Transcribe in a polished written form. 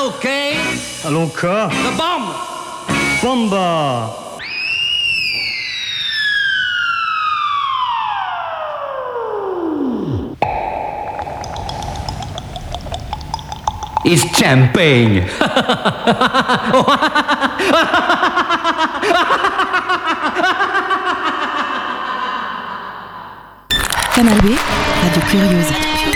Okay. Allons-ca. The bomb. Bomba. It's champagne. Canal B, Radio Curieuse.